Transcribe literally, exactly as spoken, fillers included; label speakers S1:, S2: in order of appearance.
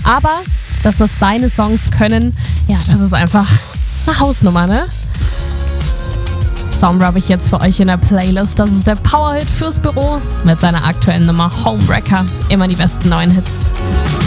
S1: Aber das, was seine Songs können, ja, das ist einfach eine Hausnummer, ne? Song habe ich jetzt für euch in der Playlist. Das ist der Powerhit fürs Büro mit seiner aktuellen Nummer Homewrecker. Immer die besten neuen Hits.